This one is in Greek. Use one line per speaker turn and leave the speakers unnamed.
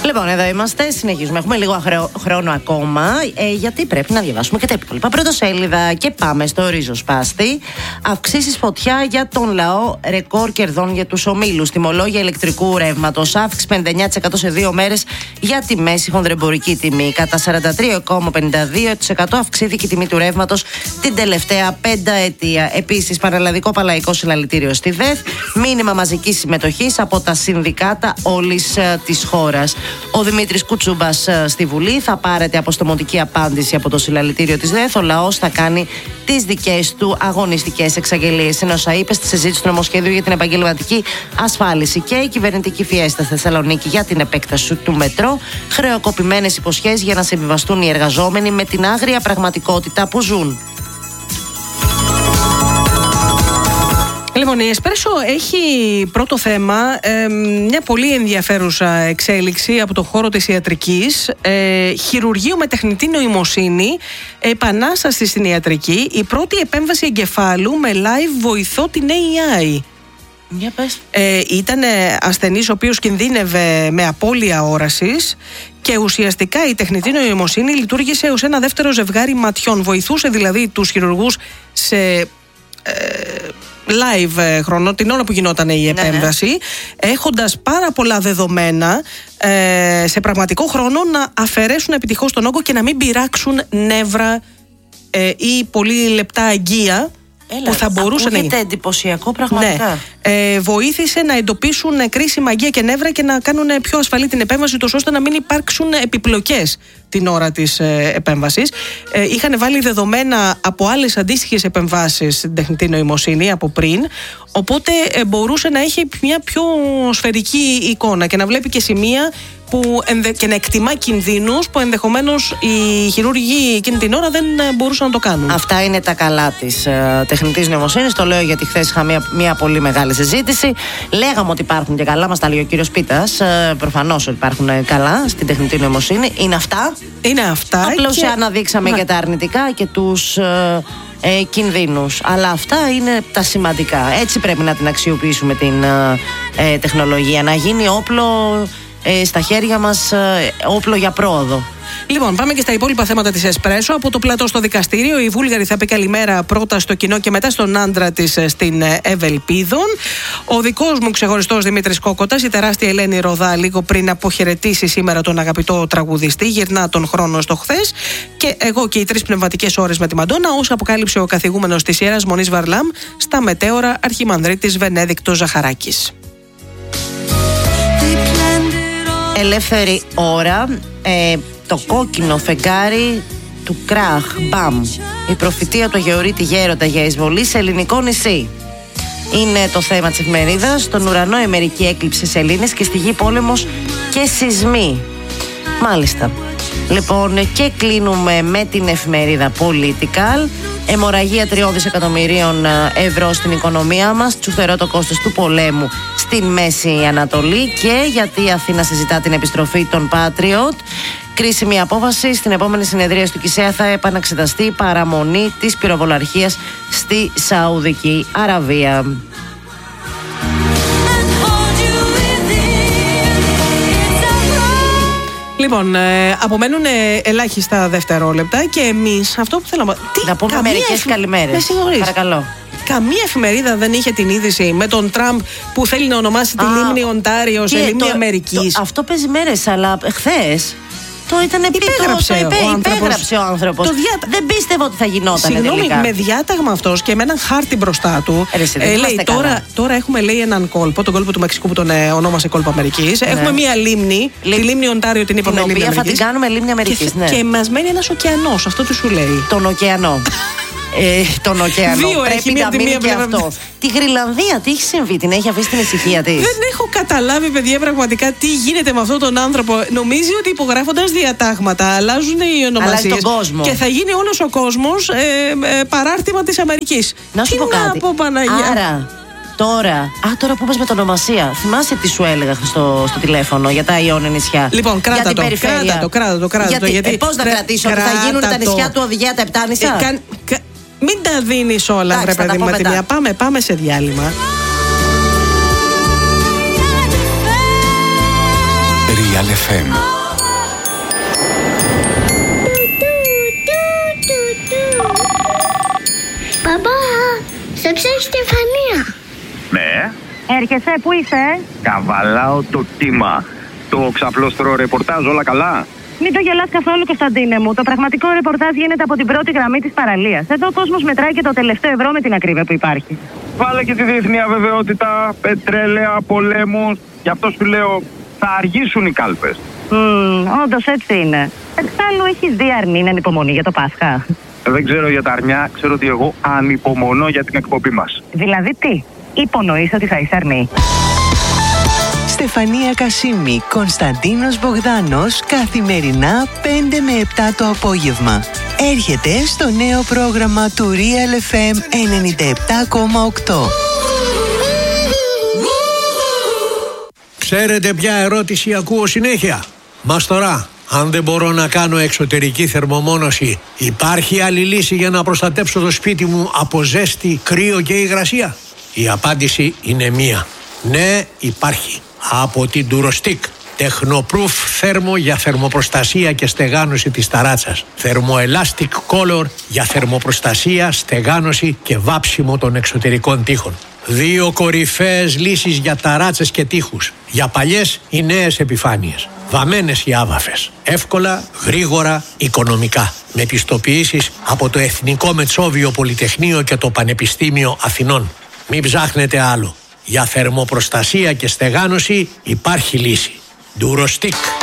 Λοιπόν, εδώ είμαστε, συνεχίζουμε. Έχουμε λίγο χρόνο ακόμα, γιατί πρέπει να διαβάσουμε και τα υπόλοιπα. Πρωτοσέλιδα και πάμε στο ριζοσπάστη. Αυξήσεις φωτιά για τον λαό, ρεκόρ κερδών για τους ομίλους. Τιμολόγια ηλεκτρικού ρεύματος. Αύξηση 59% σε 2 μέρες για τη μέση χονδρεμπορική τιμή. Κατά 43,52% αυξήθηκε η τιμή του ρεύματος την τελευταία 5ετία. Επίσης, πανελλαδικό παλαϊκό συλλαλητήριο στη ΔΕΘ. Μήνυμα μαζικής συμμετοχής από τα συνδικάτα όλης της χώρας. Ο Δημήτρης Κουτσούμπας στη Βουλή θα πάρετε αποστομωτική απάντηση από το συλλαλητήριο της ΔΕΘ. Ο λαός θα κάνει τις δικές του αγωνιστικές εξαγγελίες. Ενώ όσα είπε στη συζήτηση του νομοσχέδιου για την επαγγελματική ασφάλιση και η κυβερνητική φιέστα στη Θεσσαλονίκη για την επέκταση του μετρό, χρεοκοπημένες υποσχέσεις για να συμβιβαστούν οι εργαζόμενοι με την άγρια πραγματικότητα που ζουν.
Λοιπόν, η Εσπρέσο έχει πρώτο θέμα μια πολύ ενδιαφέρουσα εξέλιξη από το χώρο της ιατρικής. Χειρουργείο με τεχνητή νοημοσύνη, επανάσταση στην ιατρική, η πρώτη επέμβαση εγκεφάλου με live βοηθό την AI.
Για πες.
Ήταν ασθενής ο οποίος κινδύνευε με απώλεια όρασης και ουσιαστικά η τεχνητή νοημοσύνη λειτουργήσε ως ένα δεύτερο ζευγάρι ματιών. Βοηθούσε δηλαδή τους χειρουργούς σε live χρόνο, την ώρα που γινόταν η επέμβαση, έχοντας πάρα πολλά δεδομένα σε πραγματικό χρόνο να αφαιρέσουν επιτυχώς τον όγκο και να μην πειράξουν νεύρα ή πολύ λεπτά αγγεία. Που θα μπορούσε να είναι.
Εντυπωσιακό πραγματικά.
Ναι. Βοήθησε να εντοπίσουν κρίσιμα αγγεία και νεύρα και να κάνουν πιο ασφαλή την επέμβαση, τόσο ώστε να μην υπάρξουν επιπλοκές την ώρα της επέμβασης. Είχαν βάλει δεδομένα από άλλες αντίστοιχες επεμβάσεις στην τεχνητή νοημοσύνη από πριν, οπότε μπορούσε να έχει μια πιο σφαιρική εικόνα και να βλέπει και σημεία και να εκτιμά κινδύνους που ενδεχομένως οι χειρούργοι εκείνη την ώρα δεν μπορούσαν να το κάνουν.
Αυτά είναι τα καλά της τεχνητής νοημοσύνης. Το λέω γιατί χθες είχα μια πολύ μεγάλη συζήτηση. Λέγαμε ότι υπάρχουν και καλά, μας τα λέει ο κύριος Πίτας. Προφανώς ότι υπάρχουν καλά στην τεχνητή νοημοσύνη. Είναι αυτά.
Είναι αυτά.
Απλώς αναδείξαμε και τα αρνητικά και τους κινδύνους. Αλλά αυτά είναι τα σημαντικά. Έτσι πρέπει να την αξιοποιήσουμε την τεχνολογία. Να γίνει όπλο στα χέρια μας, όπλο για πρόοδο.
Λοιπόν, πάμε και στα υπόλοιπα θέματα της Εσπρέσο. Από το πλατό στο δικαστήριο, η Βούλγαρη θα πει καλημέρα πρώτα στο κοινό και μετά στον άντρα της στην Ευελπίδων. Ο δικός μου ξεχωριστός Δημήτρης Κόκοτας, η τεράστια Ελένη Ροδά, λίγο πριν αποχαιρετήσει σήμερα τον αγαπητό τραγουδιστή, γυρνά τον χρόνο στο χθες. Και εγώ και οι 3 πνευματικές ώρες με τη Μαντόνα, όσο αποκάλυψε ο καθηγούμενος της Ιεράς Μονής Βαρλάμ στα μετέωρα Αρχιμανδρίτης Βενέδικτος Ζαχαράκης.
Ελεύθερη ώρα, το κόκκινο φεγγάρι του Κράχ, μπαμ. Η προφητεία του Αγεωρίτη Γέροντα για εισβολή σε ελληνικό νησί. Είναι το θέμα της εφημερίδας. Στον ουρανό η μερική έκλειψη σελήνες και στη γη πόλεμος και σεισμοί. Μάλιστα. Λοιπόν, και κλείνουμε με την εφημερίδα Political. Αιμορραγία 3 δισεκατομμυρίων ευρώ στην οικονομία μας. Τσουφερό το κόστος του πολέμου στην Μέση Ανατολή. Και γιατί η Αθήνα συζητά την επιστροφή των Patriot. Κρίσιμη απόφαση. Στην επόμενη συνεδρία του ΚΙΣΕΑ θα επαναξεταστεί η παραμονή της πυροβολαρχίας στη Σαουδική Αραβία.
Λοιπόν, απομένουν ελάχιστα δευτερόλεπτα και εμείς αυτό που θέλαμε.
Να πούμε μερικές καλημέρες. Παρακαλώ.
Καμία εφημερίδα δεν είχε την είδηση με τον Τραμπ που θέλει να ονομάσει τη λίμνη Οντάριο σε λίμνη Αμερικής.
Αυτό παίζει μέρες, αλλά χθες το ήταν υπέγραψε ο άνθρωπος. Δεν πίστευε ότι θα γινόταν.
Συγγνώμη, με διάταγμα αυτός και με έναν χάρτη μπροστά του. Λέει τώρα έχουμε έναν κόλπο, τον κόλπο του Μεξικού που τον ονόμασε κόλπο Αμερικής. Έχουμε μία λίμνη, τη λίμνη Οντάριο την είπαμε λίμνη Αμερικής.
Θα την κάνουμε λίμνη Αμερικής.
Και μας μένει ένας ωκεανός, αυτό τι σου λέει.
Τον ωκεανό. Τον ωκεανό. Πρέπει να μείνει και αυτό. Τη Γρυλανδία, τι έχει συμβεί, την έχει αφήσει την ησυχία της?
Δεν έχω καταλάβει, παιδιά, πραγματικά τι γίνεται με αυτόν τον άνθρωπο. Νομίζει ότι υπογράφοντας διατάγματα αλλάζουν οι ονομασίες. Και θα γίνει όλος ο κόσμος παράρτημα της Αμερικής.
Να σου πω κάτι. Άρα, τώρα που είπες με την ονομασία, θυμάσαι τι σου έλεγα στο τηλέφωνο για τα Ιόνια νησιά?
Λοιπόν, κράτα το.
Γιατί πώς να κρατήσω, ότι θα γίνουν τα νησιά του οδηγία τα 7 νησιά?
Μην τα δίνεις όλα, βρε παιδί μου. Πάμε σε διάλειμμα.
Real FM.
Παπά, σε ψάχνει Στεφανία.
Ναι.
Έρχεσαι, πού είσαι?
Καβαλάω το κύμα. Το ξαπλώστρο ρεπορτάζ, όλα καλά?
Μην το γελάς καθόλου, Κωνσταντίνε μου. Το πραγματικό ρεπορτάζ γίνεται από την πρώτη γραμμή της παραλίας. Εδώ ο κόσμος μετράει και το τελευταίο ευρώ με την ακρίβεια που υπάρχει.
Βάλε και τη διεθνή αβεβαιότητα, πετρέλαια, πολέμους. Γι' αυτό σου λέω, θα αργήσουν οι κάλπες.
Όντως έτσι είναι. Εξάλλου έχεις δει αρνήν ανυπομονή για το Πάσχα?
Δεν ξέρω για τα αρνιά, ξέρω ότι εγώ ανυπομονώ για την εκπομπή μας.
Δηλαδή τι, υπονοείς ότι θα είσαι αρνή?
Στεφανία Κασίμη, Κωνσταντίνος Μπογδάνος, καθημερινά 5 με 7 το απόγευμα. Έρχεται στο νέο πρόγραμμα του Real FM 97,8.
Ξέρετε ποια ερώτηση ακούω συνέχεια? Μαστορά, αν δεν μπορώ να κάνω εξωτερική θερμομόνωση, υπάρχει άλλη λύση για να προστατέψω το σπίτι μου από ζέστη, κρύο και υγρασία? Η απάντηση είναι μία. Ναι, υπάρχει. Από την Durostick. Τεχνοπρούφ θέρμο για θερμοπροστασία και στεγάνωση της ταράτσας. Θερμοελάστικ Color για θερμοπροστασία, στεγάνωση και βάψιμο των εξωτερικών τοίχων. 2 κορυφαίες λύσεις για ταράτσες και τοίχους. Για παλιές ή νέες επιφάνειες. Βαμμένες ή άβαφες. Εύκολα, γρήγορα, οικονομικά. Με πιστοποιήσεις από το Εθνικό Μετσόβιο Πολυτεχνείο και το Πανεπιστήμιο Αθηνών. Μην ψάχνετε άλλο. Για θερμοπροστασία και στεγάνωση υπάρχει λύση. Durostick.